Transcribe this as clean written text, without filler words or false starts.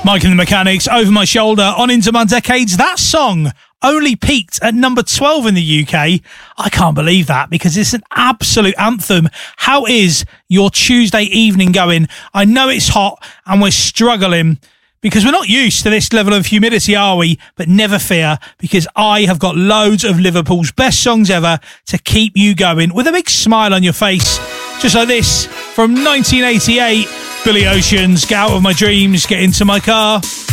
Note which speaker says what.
Speaker 1: Mike and the Mechanics, Over My Shoulder, on Into My Decades. That song only peaked at number 12 in the UK. I can't believe that, because it's an absolute anthem. How is your Tuesday evening going? I know it's hot and we're struggling because we're not used to this level of humidity, are we? But never fear, because I have got loads of Liverpool's best songs ever to keep you going with a big smile on your face. Just like this from 1988. Billy Ocean's Get Out of My Dreams, Get Into My Car.